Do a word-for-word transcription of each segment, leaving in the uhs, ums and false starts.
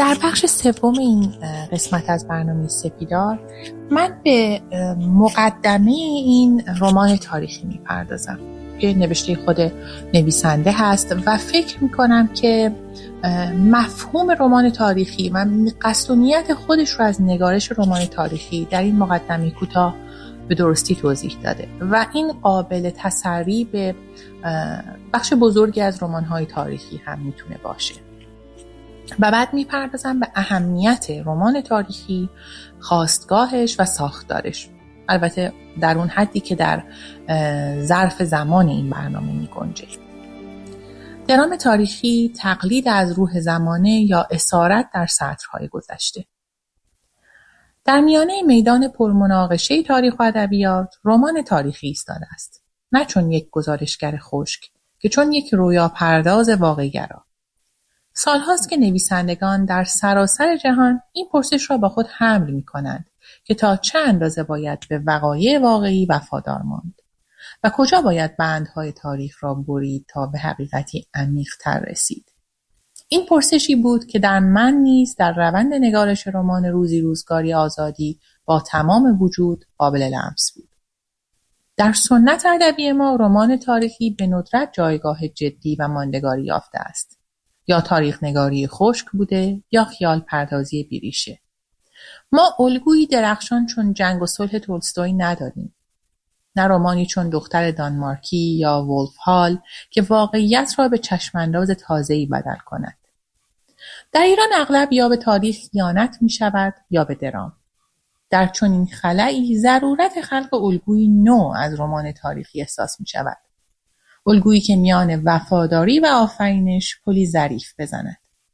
در بخش سوم این قسمت از برنامه سپیدار من به مقدمه این رمان تاریخی میپردازم که نوشته خود نویسنده هست و فکر میکنم که مفهوم رمان تاریخی و قصد و نیت خودش رو از نگارش رمان تاریخی در این مقدمه کوتاه به درستی توضیح داده و این قابل تسری به بخش بزرگی از رمان‌های تاریخی هم میتونه باشه. و بعد میپردازم به اهمیت رمان تاریخی، خاستگاهش و ساختارش، البته در اون حدی که در ظرف زمان این برنامه میگنجه. درام تاریخی تقلید از روح زمانه یا اسارت در سطرهای گذشته. در میانه میدان پرمناقشه تاریخ و ادبیات رمان تاریخی ایستاده است، نه چون یک گزارشگر خشک که چون یک رویا پرداز واقع‌گرا. سالهاست که نویسندگان در سراسر جهان این پرسش را با خود حمل می‌کنند که تا چه اندازه باید به وقایع واقعی وفادار ماند و کجا باید بندهای تاریخ را برید تا به حقیقتی عمیق‌تر رسید. این پرسشی بود که در من نیز در روند نگارش رمان روزی روزگاری آزادی با تمام وجود قابل لمس بود. در سنت ادبی ما رمان تاریخی به ندرت جایگاه جدی و ماندگاری یافته است. یا تاریخ نگاری خشک بوده یا خیال پردازی بیریشه. ما الگویی درخشان چون جنگ و صلح تولستوی نداریم. نه رمانی چون دختر دانمارکی یا ولف هال که واقعیت را به چشمانداز تازه‌ای بدل کند. در ایران اغلب یا به تاریخ خیانت می شود یا به درام. در چنین خلایی ضرورت خلق الگویی نو از رمان تاریخی احساس می شود. الگویی که میان وفاداری و آفرینش پلی ظریف بزند.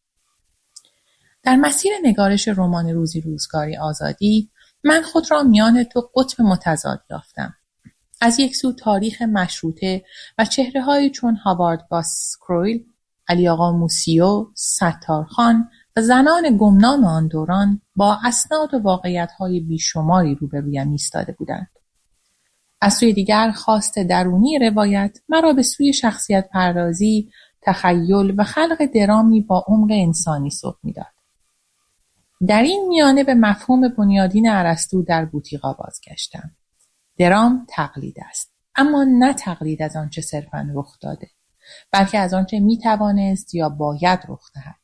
در مسیر نگارش رمان روزی روزگاری آزادی من خود را میان دو قطب متضاد یافتم. از یک سو تاریخ مشروطه و چهره‌هایی چون هاوارد باسکرویل، علی آقا موسیو، ستارخان و زنان گمنام آن دوران با اسناد و واقعیت‌های بیشماری روبرویم ایستاده بودند. از سوی دیگر خواست درونی روایت مرا به سوی شخصیت پردازی، تخیل و خلق درامی با عمق انسانی سوق می‌داد. در این میانه به مفهوم بنیادین ارسطو در بوتیقا بازگشتم. درام تقلید است، اما نه تقلید از آنچه صرفاً رخ داده، بلکه از آنچه میتوانست یا باید رخ دهد.